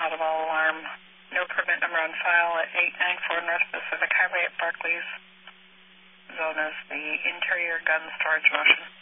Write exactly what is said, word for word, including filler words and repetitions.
audible alarm. No permit number on file at eight ninety-four North Pacific Highway at Barclays, known as the interior gun storage motion.